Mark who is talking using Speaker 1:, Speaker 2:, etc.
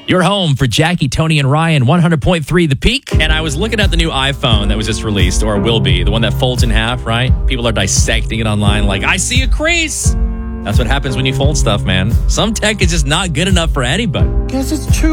Speaker 1: Your home for Jackie, Tony, and Ryan, 100.3 The Peak. And I was looking at the new iPhone that was just released, or will be, the one that folds in half, right? People are dissecting it online like, I see a crease. That's what happens when you fold stuff, man. Some tech is just not good enough for anybody.
Speaker 2: Guess it's true.